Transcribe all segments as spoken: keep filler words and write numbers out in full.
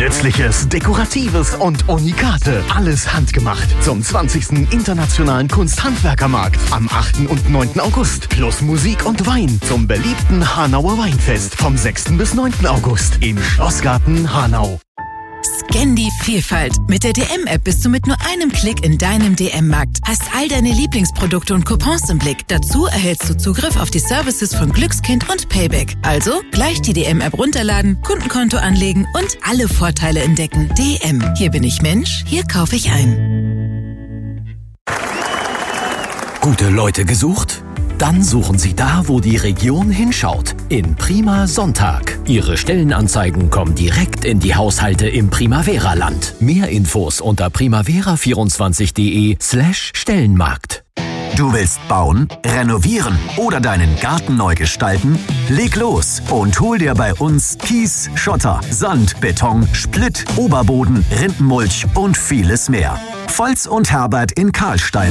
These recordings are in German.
Nützliches, Dekoratives und Unikate. Alles handgemacht zum zwanzigsten Internationalen Kunsthandwerkermarkt am achten und neunten August. Plus Musik und Wein zum beliebten Hanauer Weinfest vom sechsten bis neunten August im Schlossgarten Hanau. Scan die Vielfalt. Mit der D M-App bist du mit nur einem Klick in deinem D M-Markt. Hast all deine Lieblingsprodukte und Coupons im Blick. Dazu erhältst du Zugriff auf die Services von Glückskind und Payback. Also gleich die D M-App runterladen, Kundenkonto anlegen und alle Vorteile entdecken. D M. Hier bin ich Mensch, hier kaufe ich ein. Gute Leute gesucht? Dann suchen Sie da, wo die Region hinschaut. In Prima Sonntag. Ihre Stellenanzeigen kommen direkt in die Haushalte im Primavera-Land. Mehr Infos unter primavera vierundzwanzig punkt de slash Stellenmarkt. Du willst bauen, renovieren oder deinen Garten neu gestalten? Leg los und hol dir bei uns Kies, Schotter, Sand, Beton, Splitt, Oberboden, Rindenmulch und vieles mehr. Volz und Herbert in Karlstein.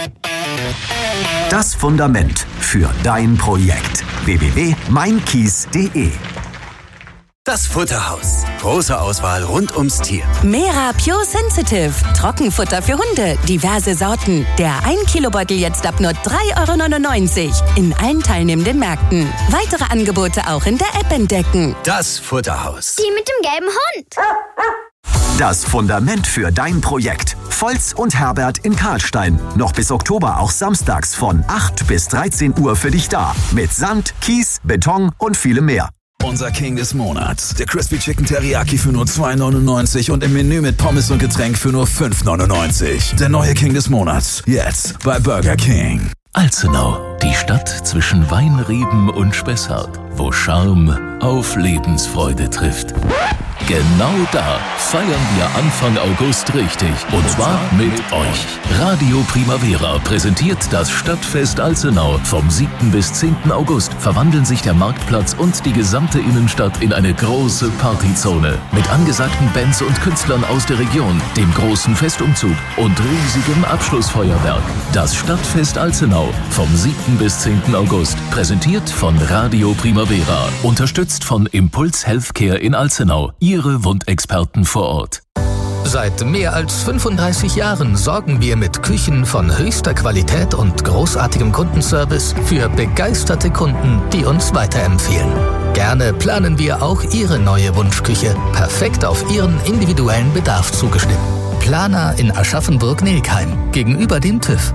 Das Fundament für dein Projekt. w w w punkt mein kies punkt de. Das Futterhaus. Große Auswahl rund ums Tier. Mera Pure Sensitive. Trockenfutter für Hunde. Diverse Sorten. Der ein Kilo Beutel jetzt ab nur drei Euro neunundneunzig. In allen teilnehmenden Märkten. Weitere Angebote auch in der App entdecken. Das Futterhaus. Die mit dem gelben Hund. Das Fundament für dein Projekt. Volz und Herbert in Karlstein. Noch bis Oktober auch samstags von acht bis dreizehn Uhr für dich da. Mit Sand, Kies, Beton und vielem mehr. Unser King des Monats. Der Crispy Chicken Teriyaki für nur zwei neunundneunzig und im Menü mit Pommes und Getränk für nur fünf neunundneunzig. Der neue King des Monats. Jetzt bei Burger King. Alzenau, die Stadt zwischen Weinreben und Spessart, wo Charme auf Lebensfreude trifft. Genau da feiern wir Anfang August richtig. Und zwar mit euch. Radio Primavera präsentiert das Stadtfest Alzenau. Vom siebten bis zehnten August verwandeln sich der Marktplatz und die gesamte Innenstadt in eine große Partyzone. Mit angesagten Bands und Künstlern aus der Region, dem großen Festumzug und riesigem Abschlussfeuerwerk. Das Stadtfest Alzenau vom siebten bis zehnten August. Präsentiert von Radio Primavera. Unterstützt von Impuls Healthcare in Alzenau. Ihre Wundexperten vor Ort. Seit mehr als fünfunddreißig Jahren sorgen wir mit Küchen von höchster Qualität und großartigem Kundenservice für begeisterte Kunden, die uns weiterempfehlen. Gerne planen wir auch Ihre neue Wunschküche, perfekt auf Ihren individuellen Bedarf zugeschnitten. Planer in Aschaffenburg-Nilkheim, gegenüber dem TÜV.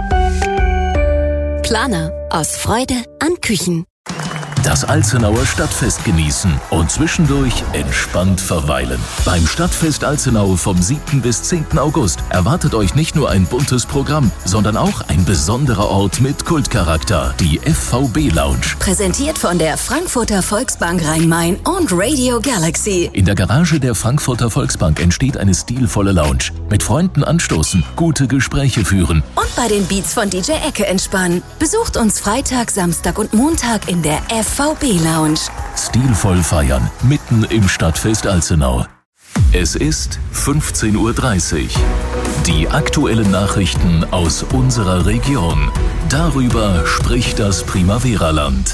Planer aus Freude an Küchen. Das Alzenauer Stadtfest genießen und zwischendurch entspannt verweilen. Beim Stadtfest Alzenau vom siebten bis zehnten August erwartet euch nicht nur ein buntes Programm, sondern auch ein besonderer Ort mit Kultcharakter, die F V B Lounge. Präsentiert von der Frankfurter Volksbank Rhein-Main und Radio Galaxy. In der Garage der Frankfurter Volksbank entsteht eine stilvolle Lounge. Mit Freunden anstoßen, gute Gespräche führen. Und bei den Beats von D J Ecke entspannen. Besucht uns Freitag, Samstag und Montag in der F V B Lounge. Stilvoll feiern, mitten im Stadtfest Alzenau. Es ist fünfzehn Uhr dreißig. Die aktuellen Nachrichten aus unserer Region. Darüber spricht das Primavera-Land.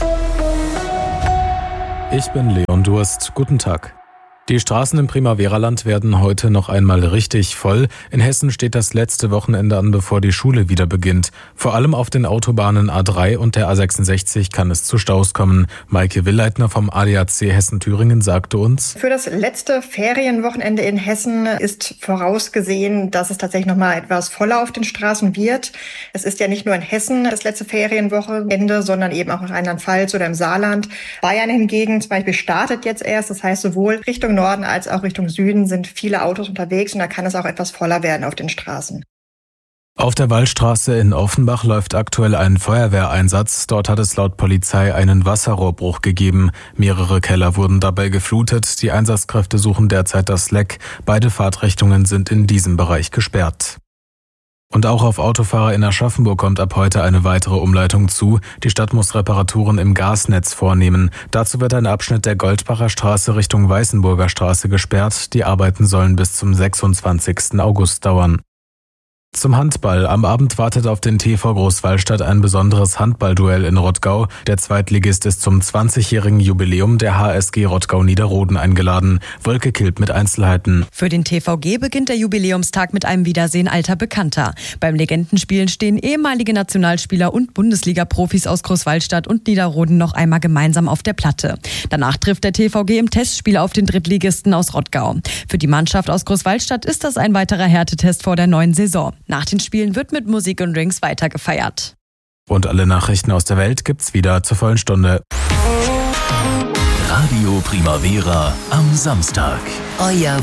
Ich bin Leon Durst. Guten Tag. Die Straßen im Primavera-Land werden heute noch einmal richtig voll. In Hessen steht das letzte Wochenende an, bevor die Schule wieder beginnt. Vor allem auf den Autobahnen A drei und der A sechsundsechzig kann es zu Staus kommen. Maike Willleitner vom A D A C Hessen-Thüringen sagte uns: Für das letzte Ferienwochenende in Hessen ist vorausgesehen, dass es tatsächlich noch mal etwas voller auf den Straßen wird. Es ist ja nicht nur in Hessen das letzte Ferienwochenende, sondern eben auch in Rheinland-Pfalz oder im Saarland. Bayern hingegen zum Beispiel startet jetzt erst. Das heißt, sowohl Richtung Norden als auch Richtung Süden sind viele Autos unterwegs und da kann es auch etwas voller werden auf den Straßen. Auf der Wallstraße in Offenbach läuft aktuell ein Feuerwehreinsatz. Dort hat es laut Polizei einen Wasserrohrbruch gegeben. Mehrere Keller wurden dabei geflutet. Die Einsatzkräfte suchen derzeit das Leck. Beide Fahrtrichtungen sind in diesem Bereich gesperrt. Und auch auf Autofahrer in Aschaffenburg kommt ab heute eine weitere Umleitung zu. Die Stadt muss Reparaturen im Gasnetz vornehmen. Dazu wird ein Abschnitt der Goldbacher Straße Richtung Weißenburger Straße gesperrt. Die Arbeiten sollen bis zum sechsundzwanzigsten August dauern. Zum Handball. Am Abend wartet auf den T V Großwallstadt ein besonderes Handballduell in Rottgau. Der Zweitligist ist zum zwanzigjährigen Jubiläum der H S G Rottgau Niederroden eingeladen. Wolke Kilp mit Einzelheiten. Für den T V G beginnt der Jubiläumstag mit einem Wiedersehen alter Bekannter. Beim Legendenspielen stehen ehemalige Nationalspieler und Bundesliga-Profis aus Großwallstadt und Niederroden noch einmal gemeinsam auf der Platte. Danach trifft der T V G im Testspiel auf den Drittligisten aus Rottgau. Für die Mannschaft aus Großwallstadt ist das ein weiterer Härtetest vor der neuen Saison. Nach den Spielen wird mit Musik und Drinks weiter gefeiert. Und alle Nachrichten aus der Welt gibt's wieder zur vollen Stunde. Radio Primavera am Samstag. Euer